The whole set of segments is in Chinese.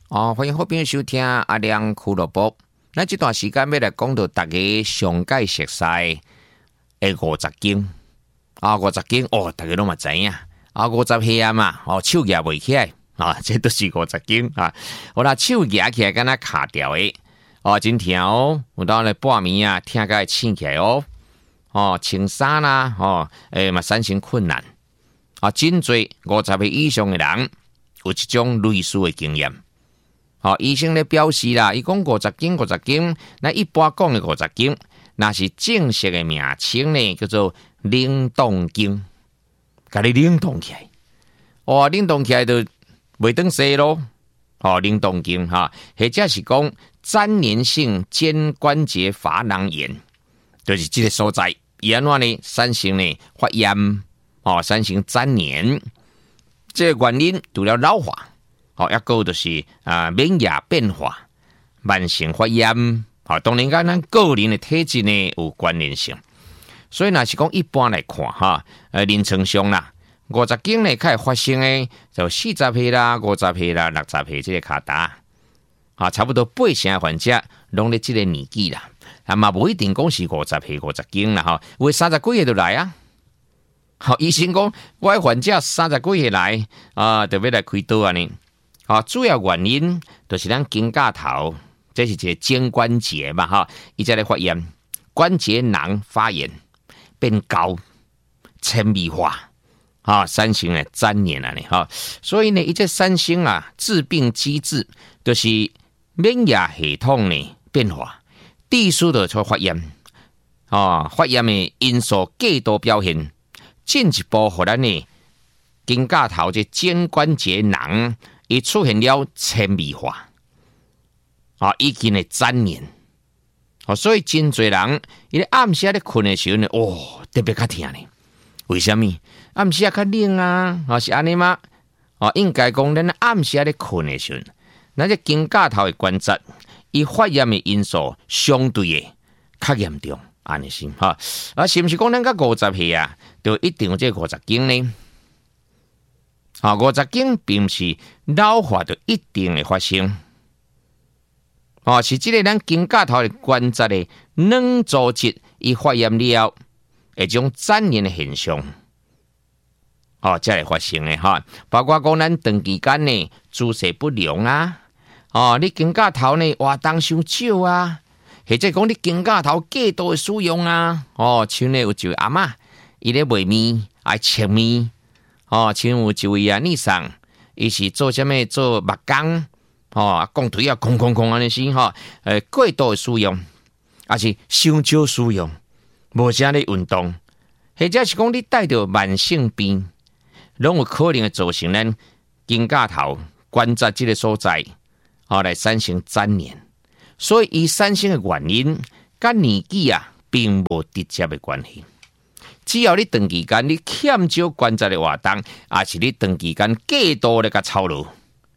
欢迎好朋友收听阿亮俱乐部。咱这段时间要来讲到大家上界熟悉的50经50经大家都嘛知影50岁嘛手举袂起来这都是50经好啦，手举起来敢若卡掉的真疼有当咧半暝听甲醒起来穿衫啦嘛产生困难真多50岁以上的人有这种类似的经验。医生咧表示啦，伊讲50经，那一般讲的50经，那是正式的名称呢，叫做冷冻经，甲你冷冻起来，冷冻起来就袂当洗咯，冷冻经或者是讲粘连性肩关节珐琅炎，就是这个所在，伊安怎呢产生呢发炎，产生粘连，这个原因除了老化。一个就是免疫变化、慢性发炎，当然跟咱个人的体质呢有关联性。所以若是讲一般来看临床上啦，50经呢较会发生的就40岁啦、50岁啦、60岁这个卡达差不多80%的患者拢在这个年纪啦，嘛不一定讲是50岁50经啦有30几岁就来医生讲我的患者30几岁来就要来开刀呢。主要原因就是咱肩胛头，这是一个肩关节嘛伊在咧发炎，关节囊发炎变高、纤维化产生了粘连所以呢，伊这产生致病机制就是免疫系统呢变化，致使到出发炎发炎的因素过度表现，进一步互咱呢肩胛头这肩关节囊。伊出现了纤维化已经的粘连所以真侪人伊咧暗时咧困的时候呢特别较疼呢。为什么暗时较冷是安尼吗应该讲咱暗时咧困的时候，咱这肩胛头的关节伊发炎的因素相对的较严重，安尼是是不是讲咱到50岁就一定有这50经呢？50经并不是老化就一定会发生是这个咱肩胛头的关节的软组织伊发炎了一种粘连的现象才会发生的包括讲咱长期间呢姿势不良你肩胛头呢活动伤少或者讲你肩胛头过度的使用像呢有一位阿嬷伊咧卖面爱切面像有一位女生，伊是做什么做木工钢腿空安尼是过度的使用，还是伤少使用，无啥咧运动，或者是讲你带着慢性病，拢有可能会造成咱肩胛头关节这个所在来产生粘连，所以伊产生的原因跟年纪并无直接的关系。只要你长期间你欠少关节的活动，还是你长期间过度的操劳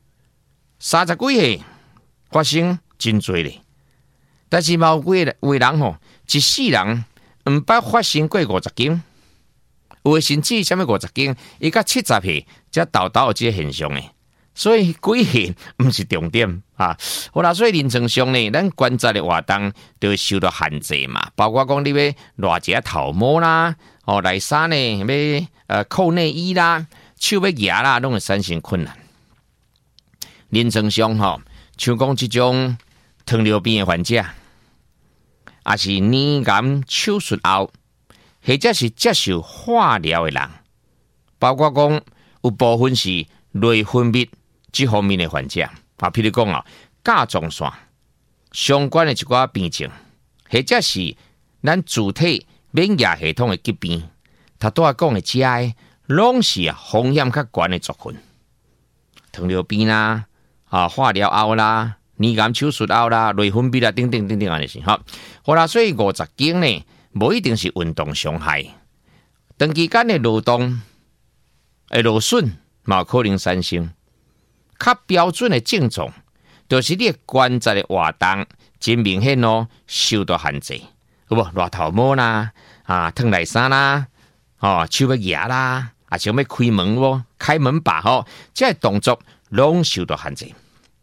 ，30几岁发生真多咧。但是某几位人一世人唔捌发生过50经，有的甚至什么50经，伊到70岁才有这个现象诶。所以几岁唔是重点好啦，所以临床上呢，咱关节的活动就会受到限制嘛，包括讲你要热一下头毛啦。内衫呢要扣内衣啦，手要夹啦，拢会产生困难。临床上像讲这种糖尿病的患者，也是年癌手术后，或者是接受化疗的人，包括讲有部分是内分泌这方面的患者譬如讲甲状腺相关的一寡病症，或者是咱主体免疫系统的疾病，他都讲的这些拢是风险较高的族群，糖尿病啦、化疗后啦、年癌手术后啦、内分泌啦等等安尼是好啦，所以50经呢，无一定是运动伤害，长期间的劳动会劳损，嘛可能产生。较标准的症状，就是你的关节的活动真明显受到限制，有无？热头毛啦，烫内衫啦，手要夹啦，想要开门开门把这动作拢受到限制。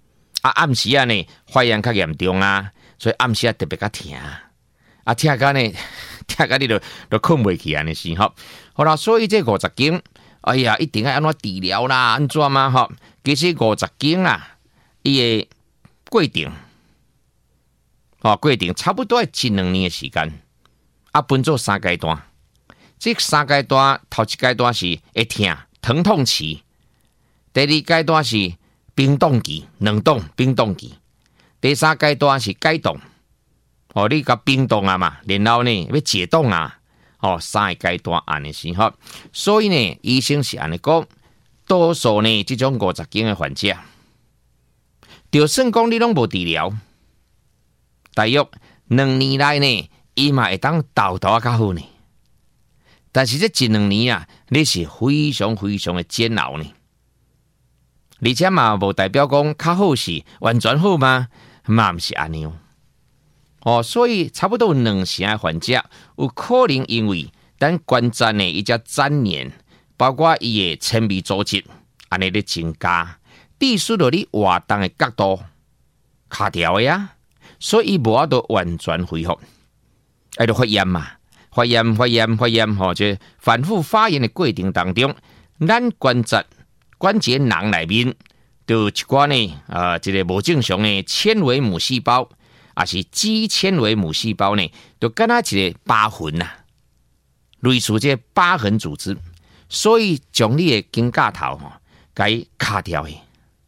暗时啊呢发炎较严重啊，所以暗时啊特别较疼啊，疼到呢疼到你都困袂去安尼是吼。好啦，所以这50斤，哎呀，一定要安怎治疗啦，安怎嘛吼？其实50斤啊，伊的过程，过程差不多1-2年的时间，分做3阶段。这3阶段，头一阶段是会疼痛期，第2阶段是冰冻期，冷冻冰冻期，第3阶段是解冻。你甲冰冻啊嘛，然后呢要解冻啊，3个阶段安尼是吼。所以呢，医生是安尼讲，多数呢这种50斤的患者，就算讲你拢无治疗，大约2年内呢，伊嘛会当倒较好呢。但是这1-2年啊，你是非常非常的煎熬呢。而且嘛，无代表讲较好是完全好吗？嘛不是安尼所以差不多2成的患者有可能因为咱关节呢伊只粘连，包括伊的纤维组织安尼咧增加，致使到你活动的角度卡掉的啊，所以无法度完全恢复，就发炎嘛。发炎就反复发炎的过程当中，咱关节囊内面就有一寡呢，这个无正常的纤维母细胞，也是肌纤维母细胞呢，就敢若一个疤痕呐，类似这疤痕组织，所以将你的肩胛头该卡掉的，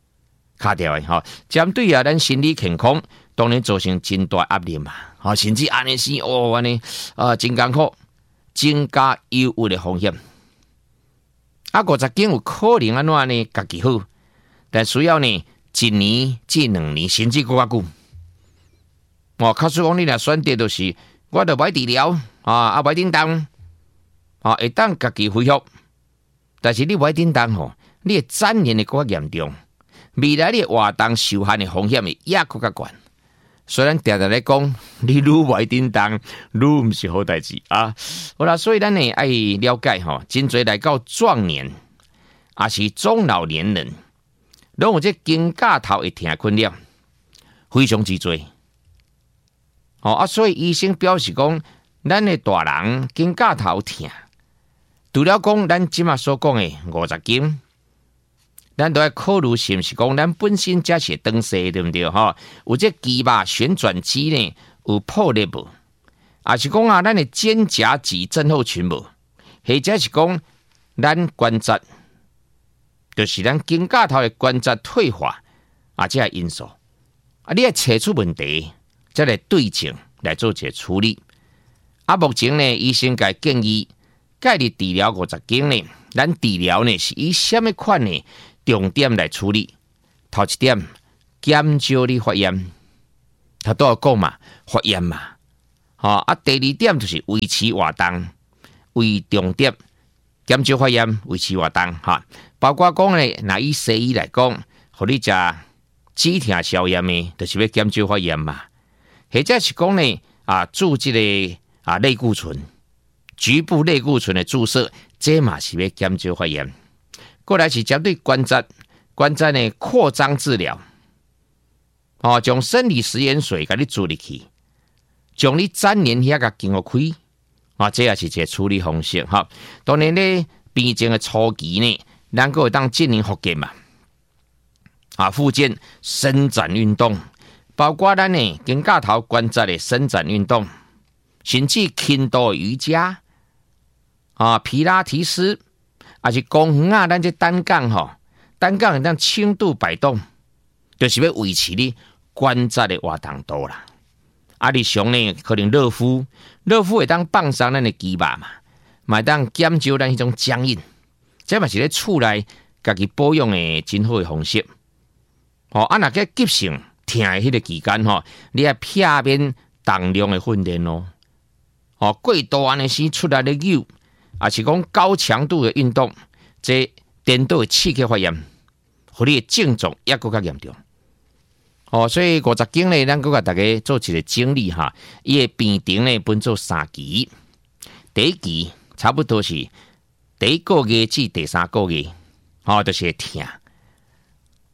针对啊，咱心理健康当然造成真大压力嘛。甚至安尼是安尼真艰苦，增加忧郁的风险。50斤有可能安怎呢？家己好，但需要呢1年至2年，甚至更加久。假使讲你若选择就是我就袂治疗袂叮当会当家己恢复，但是你袂叮当你的粘连会更加严重，未来你的活动受限的风险也更加悬。虽然常常咧讲，你愈袂叮当，愈毋是好代志啊。好啦，所以咱呢爱了解真侪来到壮年，也是中老年人，拢有这肩胛头会疼困扰，非常之多。所以医生表示讲，咱的大人肩胛头疼，除了讲咱即马所讲的50斤。咱都要考虑是不是讲咱本身才是长势，对不对有这肌肉旋转肌呢有破裂无？还是讲咱的肩胛肌症候群无？或者是讲咱关节，就是咱肩胛头的关节退化这个因素你要找出问题，再来对症来做一个处理。目前呢，医生建议介入治疗50斤呢，咱治疗呢是以什么款呢？重点来处理。头一点，减少你发炎，他都要讲嘛，发炎嘛。第2点就是维持活动，为重点减少发炎，维持活动包括讲呢，那以西医来讲，互你食止疼消炎的，就是要减少发炎嘛。或者是讲呢，注这个类固醇，局部类固醇的注射，这嘛是要减少发炎。过来是针对关节呢扩张治疗，将生理食盐水给你注入去，将你粘连遐个经开，这也是一个处理方式当然呢，病情的初期呢，咱个会当进行复健嘛，复健伸展运动，包括咱呢肩胛头关节的伸展运动，甚至轻度瑜伽皮拉提斯。还是公园咱这单杠会当轻度摆动，就是要维持你关节的活动度啦。日常呢，可能热敷会当放松咱的肌肉嘛，会当减少咱迄种僵硬，这嘛是咧厝内家己保养的真好的方式。若个急性疼的迄个期间你要避免重量的训练过度安尼时出来的扭。也是讲高强度的运动，这颠倒的刺激发炎，互你的症状也更加严重。所以50斤呢，咱甲大家做一个整理伊的病程呢分做3期。第1期差不多是第1个月至第3个月，就是疼。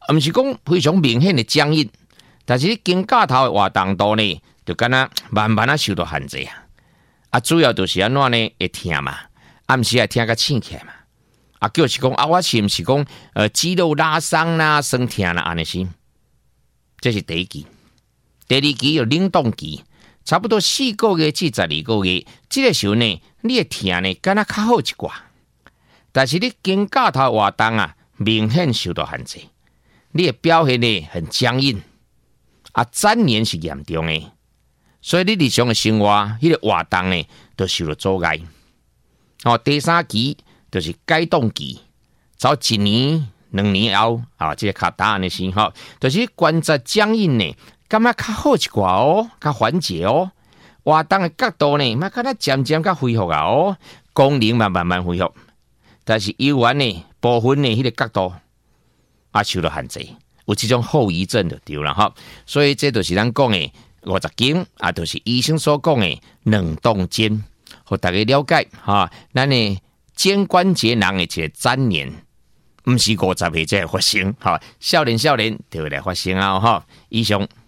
毋是讲非常明显的僵硬，但是你肩胛头的活动度呢，就敢若慢慢啊受到限制啊。啊，主要就是安怎呢？会痛嘛，暗时也痛甲醒起来嘛。啊，就是讲啊，我是毋是讲肌肉拉伤啦、酸痛啦安尼是？这是第一期。第二期有冷冻期，差不多4个月至12个月，这个时候呢，你的痛呢，敢若较好一寡。但是你肩胛头活动啊，明显受到限制，你的表现呢很僵硬，啊，粘连是严重的，所以你日常的生活，迄个活动呢，都受到阻碍。哦，第3期就是解冻期，走1年、2年后啊，这个较答案的时候，就是关节僵硬呢，感觉较好一寡哦，较缓解哦，活动的角度呢，嘛，敢若渐渐较恢复啊哦，功能嘛慢慢恢复。但是游玩呢部分呢，迄个角度啊受到限制，有这种后遗症就对了哈。所以这就是咱讲的50斤啊，就是医生所讲的冷冻肩，互大家了解哈。咱的肩关节囊的一个粘连，不是50岁才会发生哈，少年就会来发生啊哈。以上。